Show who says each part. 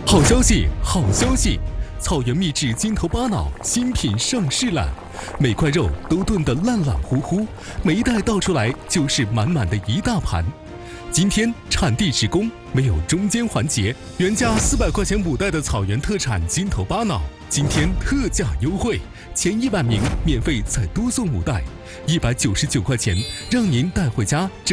Speaker 1: 好消息，好消息！草原秘制筋头巴脑新品上市了，每块肉都炖得烂烂糊糊，每一袋倒出来就是满满的一大盘。今天产地直供，没有中间环节，原价400块钱5袋的草原特产筋头巴脑，今天特价优惠，前100名免费再多送5袋，199块钱，让您带回家。